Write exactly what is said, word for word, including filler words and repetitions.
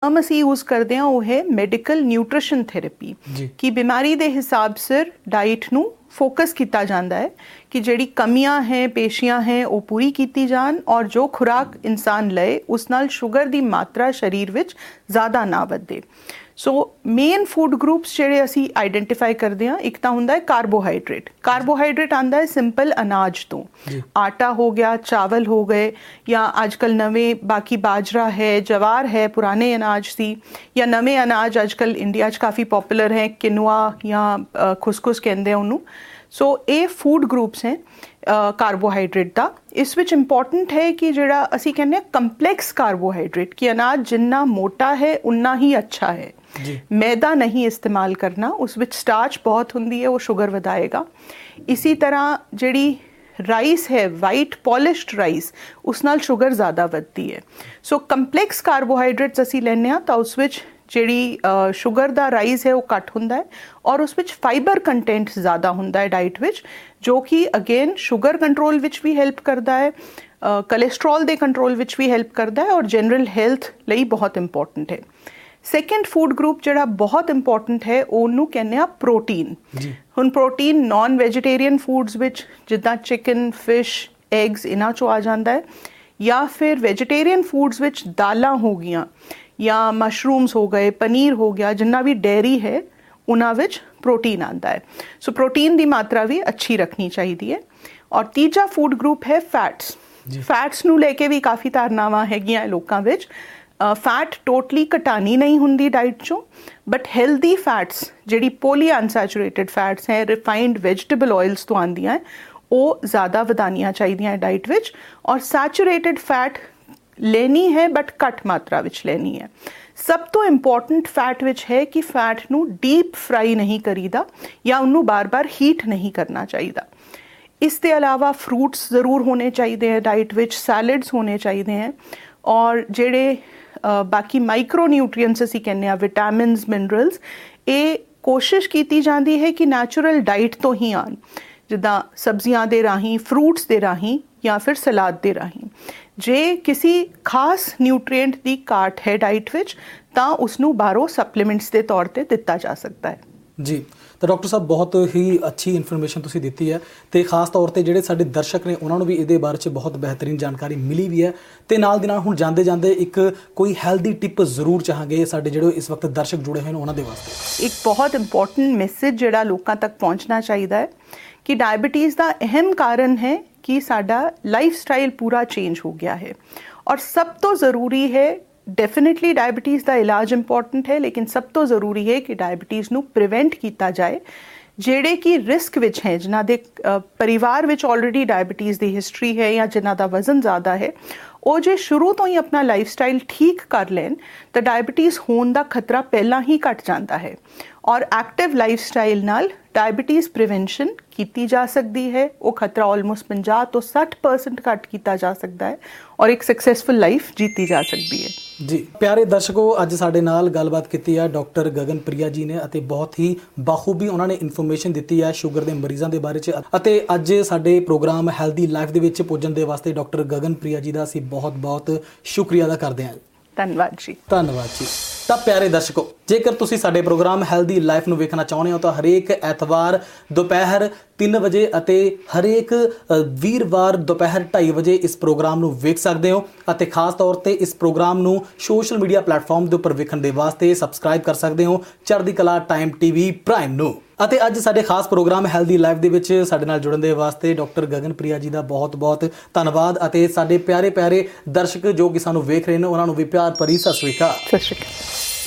Term ਅਸੀਂ use ਕਰਦੇ ਹਾਂ ਉਹ ਹੈ ਮੈਡੀਕਲ ਨਿਊਟ੍ਰੀਸ਼ਨ ਥੈਰੇਪੀ, ਕਿ ਬਿਮਾਰੀ ਦੇ ਹਿਸਾਬ ਸਿਰ ਡਾਈਟ ਨੂੰ ਫੋਕਸ ਕੀਤਾ ਜਾਂਦਾ ਹੈ ਕਿ ਜਿਹੜੀ ਕਮੀਆਂ ਹੈ ਪੇਸ਼ੀਆਂ ਹੈ ਉਹ ਪੂਰੀ ਕੀਤੀ ਜਾਣ, ਔਰ ਜੋ ਖੁਰਾਕ ਇਨਸਾਨ ਲਏ ਉਸ ਨਾਲ ਸ਼ੂਗਰ ਦੀ ਮਾਤਰਾ ਸਰੀਰ ਵਿੱਚ ਜ਼ਿਆਦਾ ਨਾ ਵਧੇ। ਸੋ ਮੇਨ ਫੂਡ ਗਰੁੱਪਸ ਜਿਹੜੇ ਅਸੀਂ ਆਈਡੈਂਟੀਫਾਈ ਕਰਦੇ ਹਾਂ, ਇੱਕ ਤਾਂ ਹੁੰਦਾ ਹੈ ਕਾਰਬੋਹਾਈਡਰੇਟ। ਕਾਰਬੋਹਾਈਡਰੇਟ ਆਉਂਦਾ ਹੈ ਸਿੰਪਲ ਅਨਾਜ ਤੋਂ, ਆਟਾ ਹੋ ਗਿਆ, ਚਾਵਲ ਹੋ ਗਏ, ਜਾਂ ਅੱਜ ਕੱਲ੍ਹ ਨਵੇਂ ਬਾਕੀ ਬਾਜਰਾ ਹੈ, ਜਵਾਰ ਹੈ, ਪੁਰਾਣੇ ਅਨਾਜ ਸੀ, ਜਾਂ ਨਵੇਂ ਅਨਾਜ ਅੱਜ ਕੱਲ੍ਹ ਇੰਡੀਆ 'ਚ ਕਾਫੀ ਪੋਪੂਲਰ ਹੈ, ਕਿਨੂਆ ਜਾਂ ਖੁਸਖੁਸ ਕਹਿੰਦੇ ਆ ਉਹਨੂੰ। ਸੋ ਇਹ ਫੂਡ ਗਰੁੱਪਸ ਹੈ ਕਾਰਬੋਹਾਈਡਰੇਟ ਦਾ। ਇਸ ਵਿੱਚ ਇੰਪੋਰਟੈਂਟ ਹੈ ਕਿ ਜਿਹੜਾ ਅਸੀਂ ਕਹਿੰਦੇ ਹਾਂ ਕੰਪਲੈਕਸ ਕਾਰਬੋਹਾਈਡਰੇਟ, ਕਿ ਅਨਾਜ ਜਿੰਨਾ ਮੋਟਾ ਹੈ ਉਨਾ ਹੀ ਅੱਛਾ ਹੈ। ਮੈਦਾ ਨਹੀਂ ਇਸਤੇਮਾਲ ਕਰਨਾ, ਉਸ ਵਿੱਚ ਸਟਾਰਚ ਬਹੁਤ ਹੁੰਦੀ ਹੈ, ਉਹ ਸ਼ੂਗਰ ਵਧਾਏਗਾ। ਇਸੀ ਤਰ੍ਹਾਂ ਜਿਹੜੀ ਰਾਈਸ ਹੈ, ਵਾਈਟ ਪੋਲਿਸ਼ਡ ਰਾਈਸ, ਉਸ ਨਾਲ ਸ਼ੂਗਰ ਜ਼ਿਆਦਾ ਵੱਧਦੀ ਹੈ। ਸੋ ਕੰਪਲੈਕਸ ਕਾਰਬੋਹਾਈਡਰੇਟਸ ਅਸੀਂ ਲੈਂਦੇ ਹਾਂ ਤਾਂ ਉਸ ਵਿੱਚ ਜਿਹੜੀ ਸ਼ੂਗਰ ਦਾ ਰਾਈਜ਼ ਹੈ ਉਹ ਘੱਟ ਹੁੰਦਾ ਹੈ, ਔਰ ਉਸ ਵਿੱਚ ਫਾਈਬਰ ਕੰਟੈਂਟ ਜ਼ਿਆਦਾ ਹੁੰਦਾ ਹੈ ਡਾਈਟ ਵਿੱਚ, ਜੋ ਕਿ ਅਗੇਨ ਸ਼ੂਗਰ ਕੰਟਰੋਲ ਵਿੱਚ ਵੀ ਹੈਲਪ ਕਰਦਾ ਹੈ, ਕੋਲੇਸਟਰੋਲ ਦੇ ਕੰਟਰੋਲ ਵਿੱਚ ਵੀ ਹੈਲਪ ਕਰਦਾ ਹੈ, ਔਰ ਜਨਰਲ ਹੈਲਥ ਲਈ ਬਹੁਤ ਇੰਪੋਰਟੈਂਟ ਹੈ। ਸੈਕਿੰਡ ਫੂਡ ਗਰੁੱਪ ਜਿਹੜਾ ਬਹੁਤ ਇੰਪੋਰਟੈਂਟ ਹੈ ਉਹਨੂੰ ਕਹਿੰਦੇ ਆ ਪ੍ਰੋਟੀਨ। ਹੁਣ ਪ੍ਰੋਟੀਨ ਨਾਨ ਵੈਜੀਟੇਰੀਅਨ ਫੂਡਸ ਵਿੱਚ ਜਿੱਦਾਂ ਚਿਕਨ, ਫਿਸ਼, ਐਗਸ ਇਹਨਾਂ 'ਚੋਂ ਆ ਜਾਂਦਾ ਹੈ, ਜਾਂ ਫਿਰ ਵੈਜੀਟੇਰੀਅਨ ਫੂਡਸ ਵਿੱਚ ਦਾਲਾਂ ਹੋ ਗਈਆਂ, ਜਾਂ ਮਸ਼ਰੂਮਸ ਹੋ ਗਏ, ਪਨੀਰ ਹੋ ਗਿਆ, ਜਿੰਨਾ ਵੀ ਡੇਅਰੀ ਹੈ ਉਹਨਾਂ ਵਿੱਚ ਪ੍ਰੋਟੀਨ ਆਉਂਦਾ ਹੈ। ਸੋ ਪ੍ਰੋਟੀਨ ਦੀ ਮਾਤਰਾ ਵੀ ਅੱਛੀ ਰੱਖਣੀ ਚਾਹੀਦੀ ਹੈ। ਔਰ ਤੀਜਾ ਫੂਡ ਗਰੁੱਪ ਹੈ ਫੈਟਸ। ਫੈਟਸ ਨੂੰ ਲੈ ਕੇ ਵੀ ਕਾਫੀ ਧਾਰਨਾਵਾਂ ਹੈਗੀਆਂ ਲੋਕਾਂ ਵਿੱਚ। ਫੈਟ ਟੋਟਲੀ ਘਟਾਣੀ ਨਹੀਂ ਹੁੰਦੀ ਡਾਈਟ 'ਚੋਂ, ਬਟ ਹੈਲਦੀ ਫੈਟਸ ਜਿਹੜੀ ਪੋਲੀ ਅਨਸੈਚੂਰੇਟਡ ਫੈਟਸ ਹੈ, ਰਿਫਾਈਨਡ ਵੈਜੀਟੇਬਲ ਆਇਲਸ ਤੋਂ ਆਉਂਦੀਆਂ ਹੈ, ਉਹ ਜ਼ਿਆਦਾ ਵਧਾਉਣੀਆਂ ਚਾਹੀਦੀਆਂ ਡਾਈਟ ਵਿੱਚ। ਔਰ ਸੈਚੂਰੇਟਡ ਫੈਟ ਲੈਣੀ ਹੈ ਬਟ ਘੱਟ ਮਾਤਰਾ ਵਿੱਚ ਲੈਣੀ ਹੈ। ਸਭ ਤੋਂ ਇੰਪੋਰਟੈਂਟ ਫੈਟ ਵਿੱਚ ਹੈ ਕਿ ਫੈਟ ਨੂੰ ਡੀਪ ਫਰਾਈ ਨਹੀਂ ਕਰੀਦਾ, ਜਾਂ ਉਹਨੂੰ ਬਾਰ-ਬਾਰ ਹੀਟ ਨਹੀਂ ਕਰਨਾ ਚਾਹੀਦਾ। ਇਸ ਦੇ ਇਲਾਵਾ ਫਰੂਟਸ ਜ਼ਰੂਰ ਹੋਣੇ ਚਾਹੀਦੇ ਹੈ ਡਾਈਟ ਵਿੱਚ, ਸੈਲਡਸ ਹੋਣੇ ਚਾਹੀਦੇ ਹੈ, ਔਰ ਜਿਹੜੇ ਬਾਕੀ ਮਾਈਕਰੋ ਨਿਊਟਰੀਐਂਟਸ ਅਸੀਂ ਕਹਿੰਦੇ ਹਾਂ, ਵਿਟਾਮਿਨਸ, ਮਿਨਰਲਸ, ਇਹ ਕੋਸ਼ਿਸ਼ ਕੀਤੀ ਜਾਂਦੀ ਹੈ ਕਿ ਨੈਚੁਰਲ ਡਾਈਟ ਤੋਂ ਹੀ ਆਉਣ, ਜਿੱਦਾਂ ਸਬਜ਼ੀਆਂ ਦੇ ਰਾਹੀਂ, ਫਰੂਟਸ ਦੇ ਰਾਹੀਂ, ਜਾਂ ਫਿਰ ਸਲਾਦ ਦੇ ਰਾਹੀਂ। ਜੇ ਕਿਸੇ ਖਾਸ ਨਿਊਟਰੀਐਂਟ ਦੀ ਘਾਟ ਹੈ ਡਾਈਟ ਵਿੱਚ ਤਾਂ ਉਸਨੂੰ ਬਾਹਰੋਂ ਸਪਲੀਮੈਂਟਸ ਦੇ ਤੌਰ ਤੇ ਦਿੱਤਾ ਜਾ ਸਕਦਾ ਹੈ। ਜੀ, ਤਾਂ ਡਾਕਟਰ ਸਾਹਿਬ ਬਹੁਤ ਹੀ ਅੱਛੀ ਇਨਫੋਰਮੇਸ਼ਨ ਤੁਸੀਂ ਦਿੱਤੀ ਹੈ, ਅਤੇ ਖਾਸ ਤੌਰ 'ਤੇ ਜਿਹੜੇ ਸਾਡੇ ਦਰਸ਼ਕ ਨੇ ਉਹਨਾਂ ਨੂੰ ਵੀ ਇਹਦੇ ਬਾਰੇ 'ਚ ਬਹੁਤ ਬਿਹਤਰੀਨ ਜਾਣਕਾਰੀ ਮਿਲੀ ਵੀ ਹੈ। ਅਤੇ ਨਾਲ ਦੀ ਨਾਲ ਹੁਣ ਜਾਂਦੇ ਜਾਂਦੇ ਇੱਕ ਕੋਈ ਹੈਲਦੀ ਟਿਪ ਜ਼ਰੂਰ ਚਾਹਾਂਗੇ ਸਾਡੇ ਜਿਹੜੇ ਇਸ ਵਕਤ ਦਰਸ਼ਕ ਜੁੜੇ ਹੋਏ ਨੇ ਉਹਨਾਂ ਦੇ ਵਾਸਤੇ। ਇੱਕ ਬਹੁਤ ਇੰਪੋਰਟੈਂਟ ਮੈਸੇਜ ਜਿਹੜਾ ਲੋਕਾਂ ਤੱਕ ਪਹੁੰਚਣਾ ਚਾਹੀਦਾ ਹੈ ਕਿ ਡਾਇਬਟੀਜ਼ ਦਾ ਅਹਿਮ ਕਾਰਨ ਹੈ ਕਿ ਸਾਡਾ ਲਾਈਫ ਸਟਾਈਲ ਪੂਰਾ ਚੇਂਜ ਹੋ ਗਿਆ ਹੈ, ਔਰ ਸਭ ਤੋਂ ਜ਼ਰੂਰੀ ਹੈ, ਡੈਫੀਨੇਟਲੀ ਡਾਇਬਟੀਜ਼ ਦਾ ਇਲਾਜ ਇੰਪੋਰਟੈਂਟ ਹੈ, ਲੇਕਿਨ ਸਭ ਤੋਂ ਜ਼ਰੂਰੀ ਹੈ ਕਿ ਡਾਇਬਟੀਜ਼ ਨੂੰ ਪ੍ਰੀਵੈਂਟ ਕੀਤਾ ਜਾਏ। ਜਿਹੜੇ ਕਿ ਰਿਸਕ ਵਿੱਚ ਹੈ, ਜਿਨ੍ਹਾਂ ਦੇ ਪਰਿਵਾਰ ਵਿੱਚ ਆਲਰੇਡੀ ਡਾਇਬਟੀਜ਼ ਦੀ ਹਿਸਟਰੀ ਹੈ, ਜਾਂ ਜਿਨ੍ਹਾਂ ਦਾ ਵਜ਼ਨ ਜ਼ਿਆਦਾ ਹੈ, ਉਹ ਜੇ ਸ਼ੁਰੂ ਤੋਂ ਹੀ ਆਪਣਾ ਲਾਈਫ ਸਟਾਈਲ ਠੀਕ ਕਰ ਲੈਣ ਤਾਂ ਡਾਇਬਟੀਜ਼ ਹੋਣ ਦਾ ਖਤਰਾ ਪਹਿਲਾਂ ਹੀ ਘਟ ਜਾਂਦਾ ਹੈ। ਔਰ ਐਕਟਿਵ ਲਾਈਫ ਸਟਾਈਲ ਨਾਲ ਡਾਇਬਟੀਜ਼ ਪ੍ਰੀਵੈਂਸ਼ਨ ਕੀਤੀ ਜਾ ਸਕਦੀ ਹੈ। ਉਹ ਖਤਰਾ ਆਲਮੋਸਟ ਪੰਜਾਹ ਤੋਂ ਸੱਠ ਪਰਸੈਂਟ ਘੱਟ ਕੀਤਾ ਜਾ ਸਕਦਾ ਹੈ, ਔਰ ਇੱਕ ਸਕਸੈਸਫੁਲ ਲਾਈਫ ਜੀਤੀ ਜਾ ਸਕਦੀ ਹੈ। ਜੀ ਪਿਆਰੇ ਦਰਸ਼ਕੋ, ਅੱਜ ਸਾਡੇ ਨਾਲ ਗੱਲਬਾਤ ਕੀਤੀ ਹੈ ਡਾਕਟਰ ਗਗਨਪ੍ਰਿਆ ਜੀ ਨੇ, ਅਤੇ ਬਹੁਤ ਹੀ ਬਾਖੂਬੀ ਉਹਨਾਂ ਨੇ ਇਨਫੋਰਮੇਸ਼ਨ ਦਿੱਤੀ ਹੈ ਸ਼ੂਗਰ ਦੇ ਮਰੀਜ਼ਾਂ ਦੇ ਬਾਰੇ 'ਚ। ਅਤੇ ਅੱਜ ਸਾਡੇ ਪ੍ਰੋਗਰਾਮ ਹੈਲਦੀ ਲਾਈਫ ਦੇ ਵਿੱਚ ਪੁੱਜਣ ਦੇ ਵਾਸਤੇ ਡਾਕਟਰ ਗਗਨਪ੍ਰਿਆ ਜੀ ਦਾ ਅਸੀਂ ਬਹੁਤ ਬਹੁਤ ਸ਼ੁਕਰੀਆ ਅਦਾ ਕਰਦੇ ਹਾਂ। ਧੰਨਵਾਦ ਜੀ। ਧੰਨਵਾਦ ਜੀ। ਤਾਂ ਪਿਆਰੇ ਦਰਸ਼ਕੋ, ਜੇਕਰ ਤੁਸੀਂ ਸਾਡੇ ਪ੍ਰੋਗਰਾਮ ਹੈਲਦੀ ਲਾਈਫ ਨੂੰ ਵੇਖਣਾ ਚਾਹੁੰਦੇ ਹੋ ਤਾਂ ਹਰੇਕ ਐਤਵਾਰ ਦੁਪਹਿਰ ਤਿੰਨ ਵਜੇ ਅਤੇ ਹਰੇਕ ਵੀਰਵਾਰ ਦੁਪਹਿਰ ਢਾਈ ਵਜੇ ਇਸ ਪ੍ਰੋਗਰਾਮ ਨੂੰ ਵੇਖ ਸਕਦੇ ਹੋ। ਅਤੇ ਖਾਸ ਤੌਰ 'ਤੇ ਇਸ ਪ੍ਰੋਗਰਾਮ ਨੂੰ ਸੋਸ਼ਲ ਮੀਡੀਆ ਪਲੇਟਫਾਰਮ ਦੇ ਉੱਪਰ ਵੇਖਣ ਦੇ ਵਾਸਤੇ ਸਬਸਕ੍ਰਾਈਬ ਕਰ ਸਕਦੇ ਹੋ ਚੜ੍ਹਦੀ ਕਲਾ ਟਾਈਮ ਟੀਵੀ ਪ੍ਰਾਈਮ ਨੂੰ। ਅਤੇ ਅੱਜ ਸਾਡੇ ਖਾਸ ਪ੍ਰੋਗਰਾਮ ਹੈਲਦੀ ਲਾਈਫ ਦੇ ਵਿੱਚ ਸਾਡੇ ਨਾਲ ਜੁੜਨ ਦੇ ਵਾਸਤੇ ਡਾਕਟਰ ਗਗਨਪ੍ਰਿਆ ਜੀ ਦਾ ਬਹੁਤ ਬਹੁਤ ਧੰਨਵਾਦ। ਅਤੇ ਸਾਡੇ ਪਿਆਰੇ ਪਿਆਰੇ ਦਰਸ਼ਕ ਜੋ ਕਿ ਸਾਨੂੰ ਵੇਖ ਰਹੇ ਨੇ ਉਹਨਾਂ ਨੂੰ ਵੀ ਪਿਆਰ ਭਰੀ ਸਤਿ ਸ਼੍ਰੀ ਅਕਾਲ। ਸਤਿ ਸ਼੍ਰੀ ਅਕਾਲ।